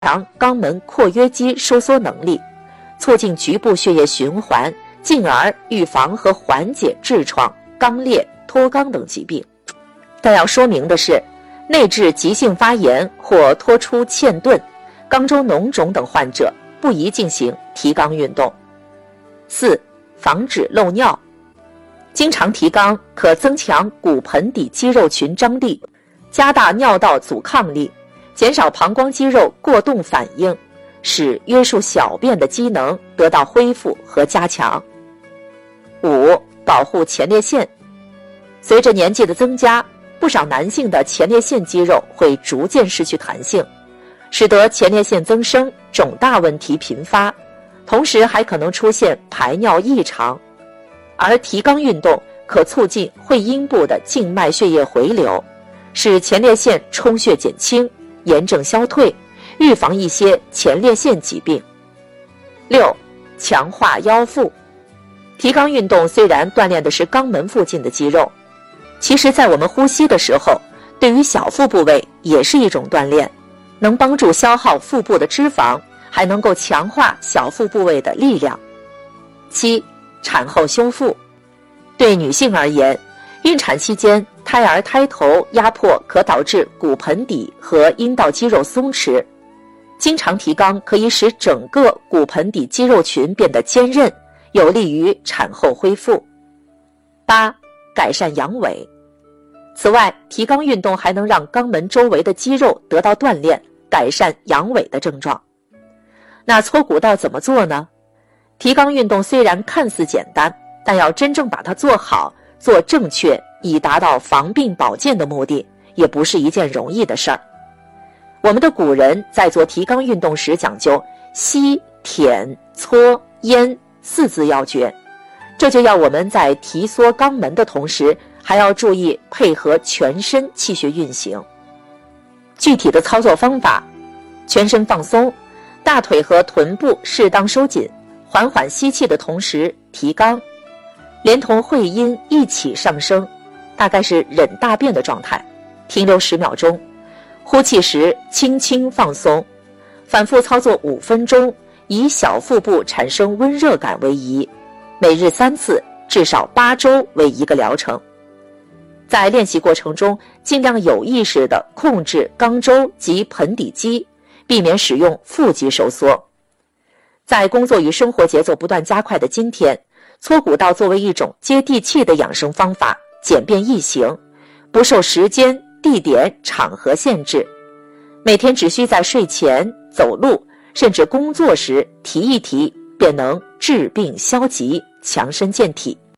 强肛门括约肌收缩能力，促进局部血液循环，进而预防和缓解痔疮、肛裂、脱肛等疾病。但要说明的是，内痔急性发炎或脱出嵌顿、肛周脓肿等患者不宜进行提肛运动。4. 防止漏尿。经常提肛可增强骨盆底肌肉群张力，加大尿道阻抗力，减少膀胱肌肉过动反应，使约束小便的机能得到恢复和加强。5. 保护前列腺。随着年纪的增加，不少男性的前列腺肌肉会逐渐失去弹性，使得前列腺增生、肿大问题频发，同时还可能出现排尿异常。而提肛运动可促进会阴部的静脉血液回流，使前列腺充血减轻，炎症消退，预防一些前列腺疾病。6. 强化腰腹。提肛运动虽然锻炼的是肛门附近的肌肉，其实在我们呼吸的时候，对于小腹部位也是一种锻炼，能帮助消耗腹部的脂肪，还能够强化小腹部位的力量。7. 产后修复。对女性而言，孕产期间胎儿胎头压迫可导致骨盆底和阴道肌肉松弛，经常提肛可以使整个骨盆底肌肉群变得坚韧，有利于产后恢复。8. 改善阳痿。此外，提肛运动还能让肛门周围的肌肉得到锻炼，改善阳痿的症状。那搓骨道怎么做呢？提肛运动虽然看似简单，但要真正把它做好、做正确，以达到防病保健的目的，也不是一件容易的事儿。我们的古人在做提肛运动时讲究吸、舔、搓、咽4字要诀，这就要我们在提缩肛门的同时，还要注意配合全身气血运行。具体的操作方法：全身放松，大腿和臀部适当收紧，缓缓吸气的同时提肛，连同会阴一起上升，大概是忍大便的状态，停留10秒钟，呼气时轻轻放松，反复操作5分钟，以小腹部产生温热感为宜，每日3次，至少8周为一个疗程。在练习过程中，尽量有意识地控制肛周及盆底肌，避免使用腹肌收缩。在工作与生活节奏不断加快的今天，搓骨道作为一种接地气的养生方法，简便易行，不受时间、地点、场合限制。每天只需在睡前、走路，甚至工作时提一提，便能治病消疾、强身健体。